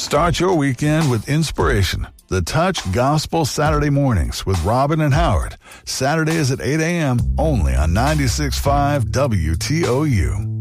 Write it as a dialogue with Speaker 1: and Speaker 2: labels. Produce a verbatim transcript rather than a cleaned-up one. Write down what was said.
Speaker 1: Start your weekend with inspiration. The Touch Gospel Saturday Mornings with Robin and Howard. Saturdays at eight a.m. only on ninety-six point five W T O U.